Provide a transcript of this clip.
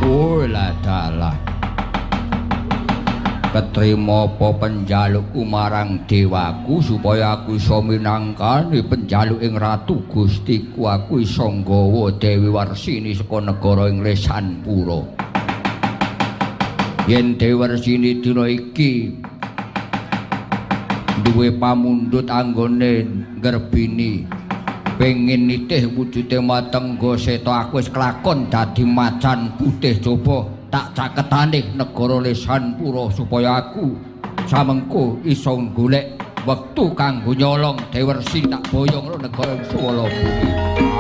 Oh lah dalah. Ketrima apa penjalukku marang dewaku supaya aku iso minangkani penjaluk ing ratu Gustiku aku iso nggawa Dewi Warsini saka negara ing Lesanpura. Yen Dewi Warsini dina iki duwe pamundhut anggone nggerbini pengin nitih wujude matengga seta aku wis kelakon dadi macan putih coba tak caketane negara Lesanpura supaya aku samengko iso golek wektu kanggo nyolong Dewi Warsini tak boyong ro negara Swala Bumi.